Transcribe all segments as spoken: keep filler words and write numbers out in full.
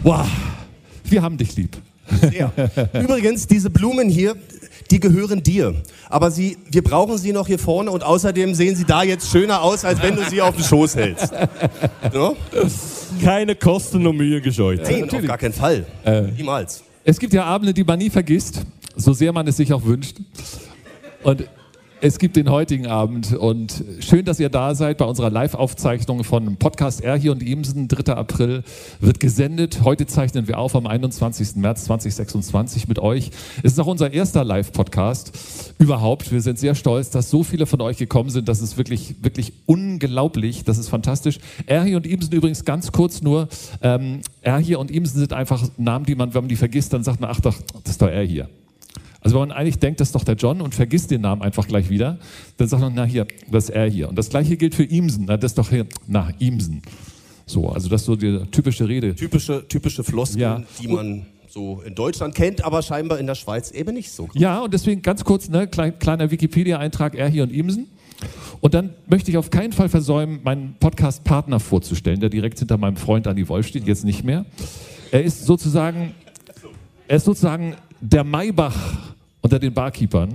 Wow, wir haben dich lieb. Ja. Übrigens, diese Blumen hier, die gehören dir. Aber sie, wir brauchen sie noch hier vorne und außerdem sehen sie da jetzt schöner aus, als wenn du sie auf den Schoß hältst. So? Keine Kosten und Mühe gescheut. Nein, auf gar keinen Fall. Äh, Niemals. Es gibt ja Abende, die man nie vergisst, so sehr man es sich auch wünscht. Und es gibt den heutigen Abend und schön, dass ihr da seid bei unserer Live-Aufzeichnung von Podcast R hier und Ihmsen. dritter April wird gesendet. Heute zeichnen wir auf am einundzwanzigsten März zweitausendsechsundzwanzig mit euch. Es ist auch unser erster Live-Podcast überhaupt. Wir sind sehr stolz, dass so viele von euch gekommen sind. Das ist wirklich, wirklich unglaublich. Das ist fantastisch. R hier und Ihmsen übrigens ganz kurz nur. Ähm, R hier und Ihmsen sind einfach Namen, die man, wenn man die vergisst, dann sagt man, ach doch, das ist doch R hier. Also wenn man eigentlich denkt, das ist doch der John und vergisst den Namen einfach gleich wieder, dann sagt man, na hier, das ist er hier. Und das Gleiche gilt für Ihmsen, na, das ist doch hier, na, Ihmsen. So, also das ist so die typische Rede. Typische, typische Floskeln, ja. Die man so in Deutschland kennt, aber scheinbar in der Schweiz eben nicht so. Ja, und deswegen ganz kurz, ne, klein, kleiner Wikipedia-Eintrag, er hier und Ihmsen. Und dann möchte ich auf keinen Fall versäumen, meinen Podcast-Partner vorzustellen, der direkt hinter meinem Freund Andi Wolf steht, jetzt nicht mehr. Er ist sozusagen, er ist sozusagen der Maybach unter den Barkeepern.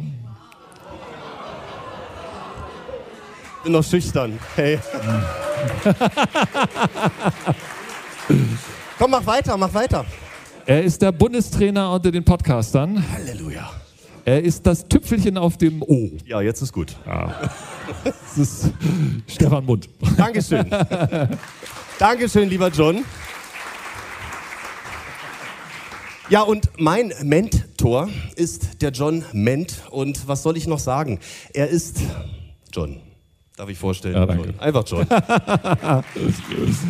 Ich bin noch schüchtern. Hey. Komm, mach weiter, mach weiter. Er ist der Bundestrainer unter den Podcastern. Halleluja. Er ist das Tüpfelchen auf dem O. Ja, jetzt ist gut. Ja. Das ist Stefan Mund. Dankeschön. Dankeschön, lieber John. Ja, und mein Mentor ist der John Ment. Und was soll ich noch sagen? Er ist John. Darf ich vorstellen? Ja, danke. John. Einfach John.